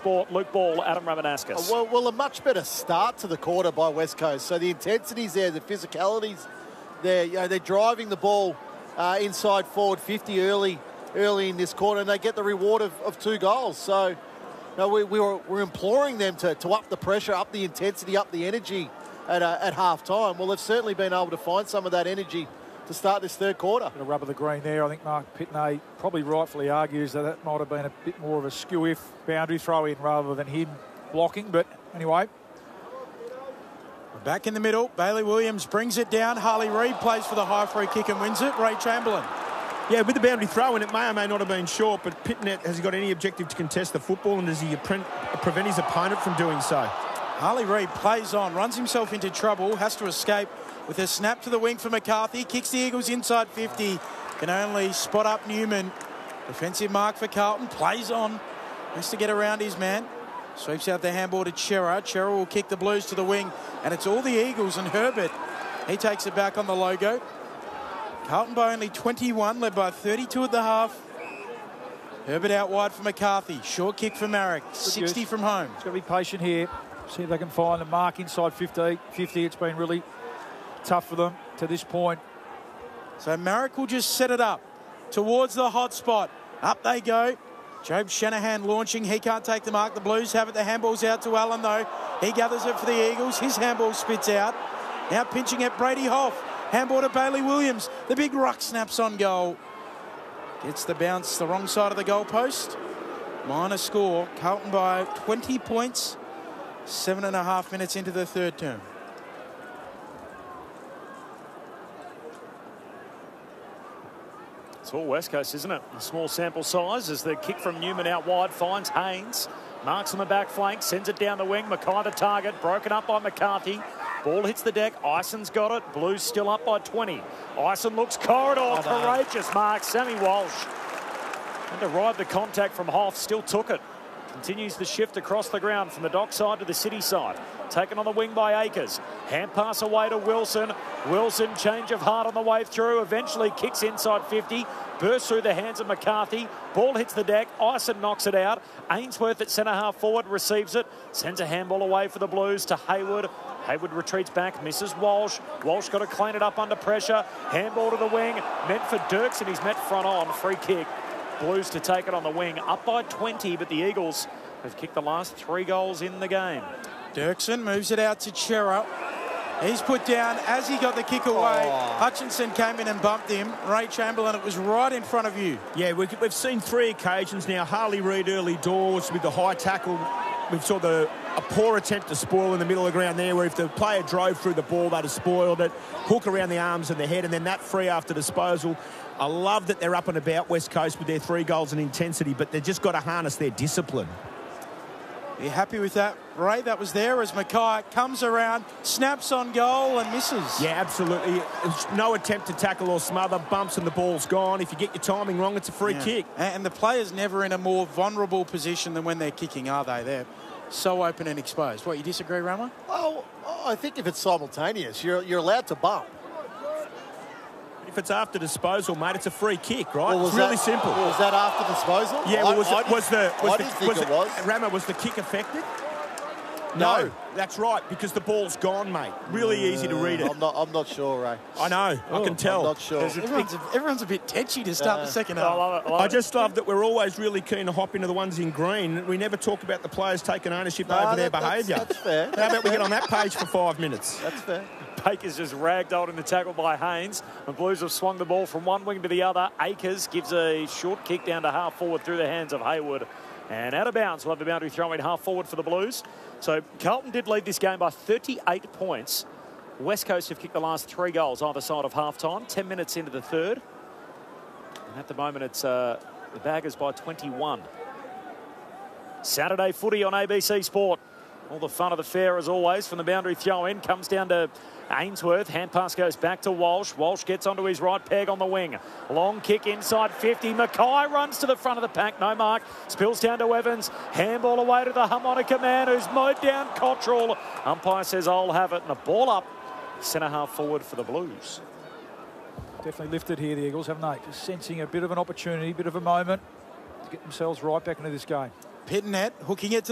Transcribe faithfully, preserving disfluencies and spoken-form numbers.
Sport. Luke Ball, Adam Ramanauskas. Well, well, a much better start to the quarter by West Coast. So the intensity's there, the physicality's there. You know, they're driving the ball uh, inside forward fifty early early in this quarter, and they get the reward of, of two goals. So you know, we, we were, we're imploring them to, to up the pressure, up the intensity, up the energy at, uh, at half-time. Well, they've certainly been able to find some of that energy to start this third quarter. Bit of rub of the green there. I think Mark Pitney probably rightfully argues that that might have been a bit more of a skew-if boundary throw-in rather than him blocking. But anyway. Back in the middle, Bailey Williams brings it down. Harley Reid plays for the high free kick and wins it. Ray Chamberlain. Yeah, with the boundary throw-in, it may or may not have been short, but Pitnet, has he got any objective to contest the football, and does he pre prevent his opponent from doing so? Harley Reid plays on, runs himself into trouble, has to escape with a snap to the wing for McCarthy. Kicks the Eagles inside fifty. Can only spot up Newman. Defensive mark for Carlton. Plays on. Has to get around his man. Sweeps out the handball to Chera. Chera will kick the Blues to the wing. And it's all the Eagles, and Herbert, he takes it back on the logo. Carlton by only twenty-one, led by thirty-two at the half. Herbert out wide for McCarthy. Short kick for Marek. sixty use. from home. He's got to be patient here. See if they can find the mark inside fifty. fifty, it's been really tough for them to this point. So Marek will just set it up towards the hot spot. Up they go. Job Shanahan launching. He can't take the mark. The Blues have it. The handball's out to Allen, though. He gathers it for the Eagles. His handball spits out. Now pinching at Brady Hoff. Handball to Bailey Williams. The big ruck snaps on goal. Gets the bounce the wrong side of the goalpost. Minor score. Carlton by twenty points. Seven and a half minutes into the third term. It's all West Coast, isn't it? A small sample size as the kick from Newman out wide finds Haynes. Marks on the back flank, sends it down the wing. Mackay the target, broken up by McCarthy. Ball hits the deck. Ison's got it. Blues still up by twenty. Ison looks corridor. Oh, courageous no. mark. Sammy Walsh. And to ride the contact from Hoff, still took it. Continues the shift across the ground from the dock side to the city side. Taken on the wing by Akers. Hand pass away to Wilson. Wilson, change of heart on the way through. Eventually kicks inside fifty. Bursts through the hands of McCarthy. Ball hits the deck. Ison knocks it out. Ainsworth at centre half forward receives it. Sends a handball away for the Blues to Hayward. Hayward retreats back, misses Walsh. Walsh got to clean it up under pressure. Handball to the wing. Meant for Dirks, and he's met front on. Free kick. Blues to take it on the wing. Up by twenty, but the Eagles have kicked the last three goals in the game. Dirksen moves it out to Chera. He's put down as he got the kick away. Oh. Hutchinson came in and bumped him. Ray Chamberlain, it was right in front of you. Yeah, we've, we've seen three occasions now. Harley Reid early doors with the high tackle. We saw the a poor attempt to spoil in the middle of the ground there, where if the player drove through the ball, they'd have spoiled it. Hook around the arms and the head, and then that free after disposal. I love that they're up and about West Coast with their three goals and intensity, but they've just got to harness their discipline. You happy with that, Ray? That was there as Mackay comes around, snaps on goal and misses. Yeah, absolutely. No attempt to tackle or smother, bumps and the ball's gone. If you get your timing wrong, it's a free yeah. kick. And the player's never in a more vulnerable position than when they're kicking, are they? They're so open and exposed. What, you disagree, Rama? Oh, I think if it's simultaneous, you're, you're allowed to bump. If it's after disposal, mate, it's a free kick, right? Well, it's really that, simple. Was that after disposal? Yeah, well, was, I, it, was the... Was I the, didn't think was it the, was. Rama, was the kick affected? No. no. That's right, because the ball's gone, mate. Really uh, easy to read it. I'm not, I'm not sure, Ray. I know, oh, I can tell. I'm not sure. Everyone's a, everyone's a bit tetchy to start uh, the second half. I, love it, I, love I just love that we're always really keen to hop into the ones in green. We never talk about the players taking ownership no, over that, their behaviour. That's, that's fair. How about we get on that page for five minutes? That's fair. Baker's just ragdolled in the tackle by Haynes. The Blues have swung the ball from one wing to the other. Akers gives a short kick down to half forward through the hands of Hayward. And out of bounds, we'll have the boundary throw in half forward for the Blues. So Carlton did lead this game by thirty-eight points. West Coast have kicked the last three goals either side of half-time. Ten minutes into the third. And at the moment, it's uh, the Baggers by twenty-one. Saturday footy on A B C Sport. All the fun of the fair, as always, from the boundary throw-in. Comes down to Ainsworth. Hand pass goes back to Walsh. Walsh gets onto his right, Peg on the wing. Long kick inside fifty. Mackay runs to the front of the pack. No mark. Spills down to Evans. Handball away to the harmonica man, who's mowed down Cottrell. Umpire says, I'll have it. And a ball up. Centre half forward for the Blues. Definitely lifted here, the Eagles, haven't they? Just sensing a bit of an opportunity, a bit of a moment to get themselves right back into this game. Pitnet hooking it to